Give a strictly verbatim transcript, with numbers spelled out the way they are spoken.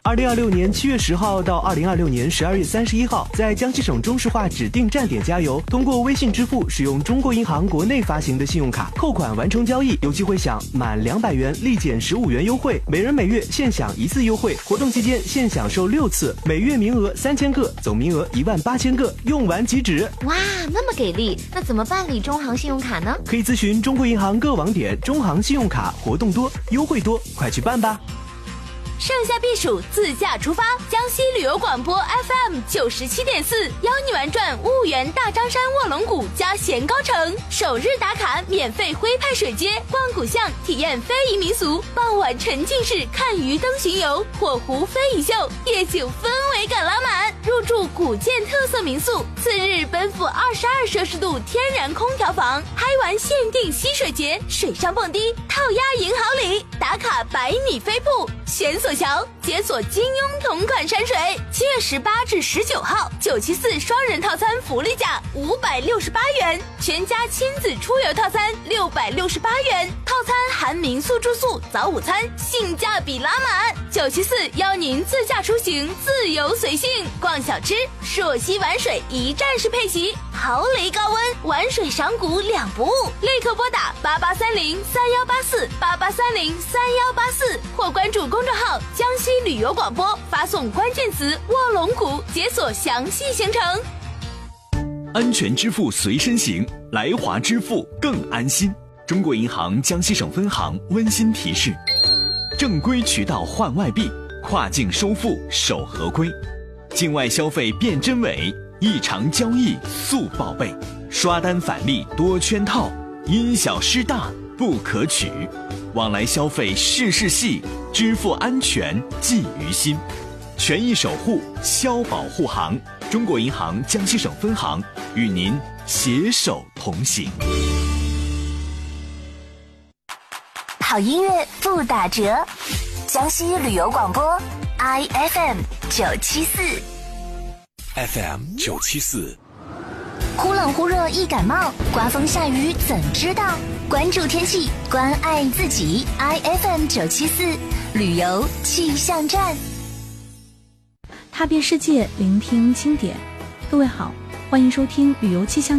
二零二六年七月十号到二零二六年十二月三十一号，在江西省中石化指定站点加油，通过微信支付使用中国银行国内发行的信用卡扣款完成交易，有机会享满两百元立减十五元优惠，每人每月限享一次优惠。活动期间限享受六次，每月名额三千个，总名额一万八千个，用完即止。 哇，那么给力！那怎么办理中行信用卡呢？ 可以咨询中国银行各网点，中行信用卡活动多，优惠多，快去办吧！ 盛夏避暑，自驾出发，江西旅游广播 F M 九十七点四，邀你玩转婺源大张山卧龙谷加咸高城，首日打卡免费徽派水街，逛古巷体验非遗民俗，傍晚沉浸式看鱼灯巡游，火湖非遗秀，夜景氛围感拉满，入住古建特色民宿，次日奔赴二十二摄氏度天然空调房，嗨玩限定溪水节，水上蹦迪，套鸭赢好礼，打卡百米飞瀑，悬索桥解锁金庸同款山水。七月十八至十九号，九七四双人套餐福利价五百六十八元，全家亲子出游套餐六百六十八元，套餐含民宿住宿、早午餐，性价比拉满。九七四邀您自驾出行，自由随性，逛小吃，朔溪玩水一站式配席，豪雷高温，玩水赏古两不误。立刻拨打八八三零三幺八四八八三零三幺八四，或关注公众号江西旅游广播，发送关键词卧龙谷，解锁详细行程。 安全支付随身行，来华支付更安心。中国银行江西省分行温馨提示：正规渠道换外币，跨境收付守合规，境外消费辨真伪，异常交易速报备，刷单返利多圈套，因小失大不可取。往来消费事事细，支付安全记于心。权益守护，消保护行。中国银行江西省分行与您携手同行。 好音乐不打折，江西旅游广播 I F M 九七四 F M 九七四。 忽冷忽热易感冒，刮风下雨怎知道？关注天气，关爱自己。I F M 九七四旅游气象站， 踏遍世界，聆听经典。各位好，欢迎收听旅游气象